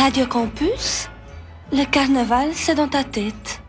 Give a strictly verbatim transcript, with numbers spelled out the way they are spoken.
Radio Campus, le carnaval, c'est dans ta tête.